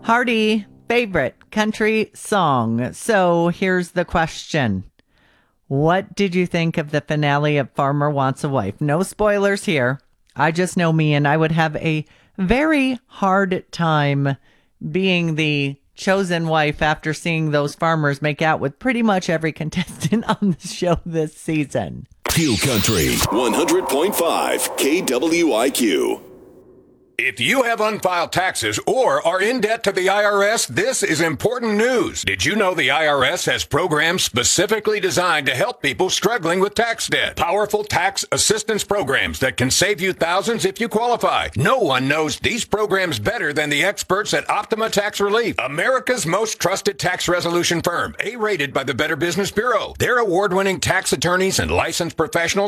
Hardy, favorite country song. So here's the question. What did you think of the finale of Farmer Wants a Wife? No spoilers here. I just know me, and I would have a very hard time being the chosen wife after seeing those farmers make out with pretty much every contestant on the show this season. Q Country 100.5 KWIQ. If you have unfiled taxes or are in debt to the IRS, this is important news. Did you know the IRS has programs specifically designed to help people struggling with tax debt? Powerful tax assistance programs that can save you thousands if you qualify. No one knows these programs better than the experts at Optima Tax Relief, America's most trusted tax resolution firm, A-rated by the Better Business Bureau. Their award-winning tax attorneys and licensed professionals